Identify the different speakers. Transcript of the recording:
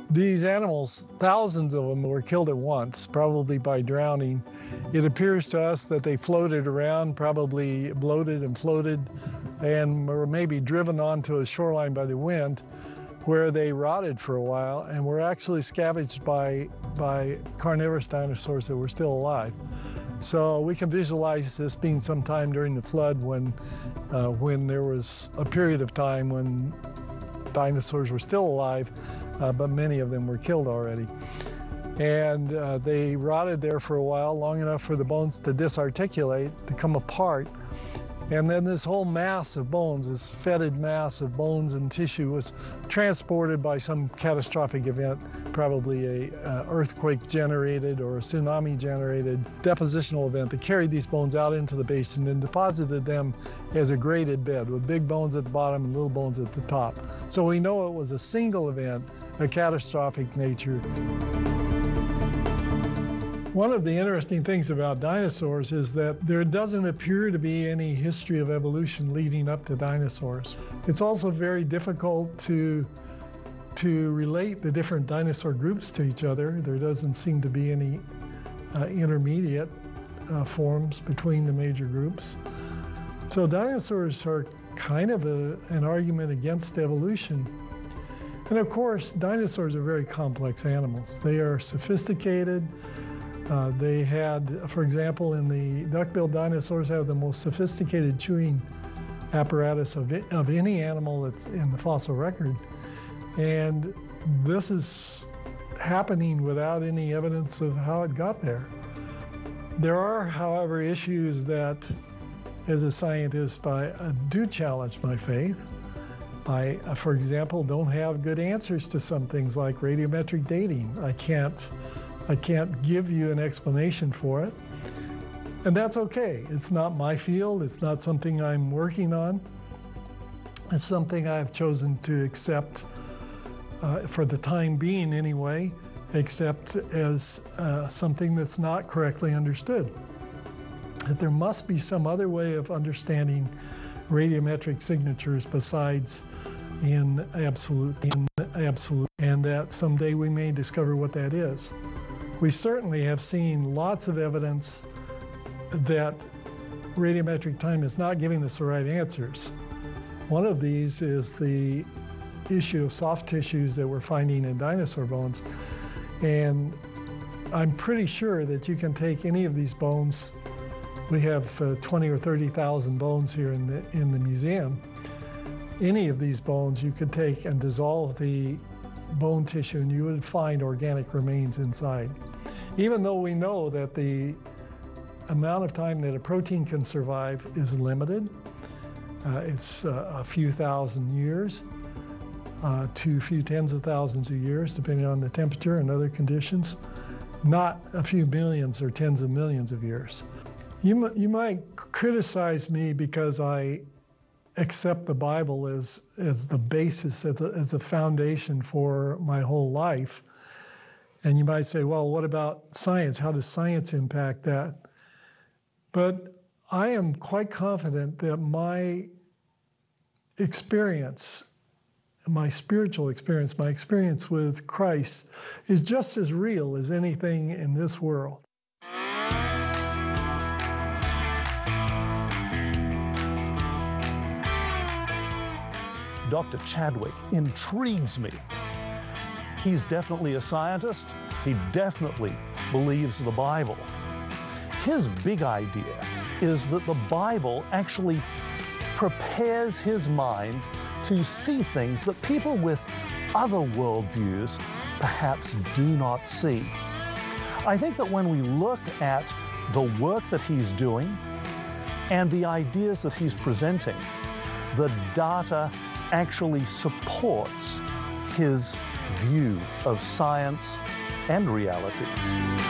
Speaker 1: These animals, thousands of them, were killed at once, probably by drowning. It appears to us that they floated around, probably bloated and floated, and were maybe driven onto a shoreline by the wind, where they rotted for a while and were actually scavenged by carnivorous dinosaurs that were still alive. So we can visualize this being sometime during the flood when there was a period of time when dinosaurs were still alive, but many of them were killed already. And they rotted there for a while, long enough for the bones to disarticulate, to come apart. And then this whole mass of bones, this fetid mass of bones and tissue, was transported by some catastrophic event, probably a earthquake generated or a tsunami generated depositional event that carried these bones out into the basin and deposited them as a graded bed with big bones at the bottom and little bones at the top. So we know it was a single event, a catastrophic nature. One of the interesting things about dinosaurs is that there doesn't appear to be any history of evolution leading up to dinosaurs. It's also very difficult to relate the different dinosaur groups to each other. There doesn't seem to be any intermediate forms between the major groups. So dinosaurs are kind of an argument against evolution. And of course, dinosaurs are very complex animals. They are sophisticated. They had, for example, in the duck-billed dinosaurs, have the most sophisticated chewing apparatus of any animal that's in the fossil record. And this is happening without any evidence of how it got there. There are, however, issues that, as a scientist, I do challenge my faith. I, for example, don't have good answers to some things like radiometric dating. I can't give you an explanation for it. And that's okay. It's not my field. It's not something I'm working on. It's something I've chosen to accept, for the time being anyway, accept as something that's not correctly understood. That there must be some other way of understanding radiometric signatures besides in absolute, and that someday we may discover what that is. We certainly have seen lots of evidence that radiometric time is not giving us the right answers. One of these is the issue of soft tissues that we're finding in dinosaur bones. And I'm pretty sure that you can take any of these bones. We have 20 or 30,000 bones here in the museum. Any of these bones you could take and dissolve the bone tissue and you would find organic remains inside. Even though we know that the amount of time that a protein can survive is limited, it's a few thousand years to a few tens of thousands of years, depending on the temperature and other conditions, not a few millions or tens of millions of years. You might criticize me because I accept the Bible as the basis, as a foundation for my whole life. And you might say, well, what about science? How does science impact that? But I am quite confident that my experience, my spiritual experience, my experience with Christ is just as real as anything in this world.
Speaker 2: Dr. Chadwick intrigues me. He's definitely a scientist. He definitely believes the Bible. His big idea is that the Bible actually prepares his mind to see things that people with other worldviews perhaps do not see. I think that when we look at the work that he's doing and the ideas that he's presenting, the data actually supports his view of science and reality.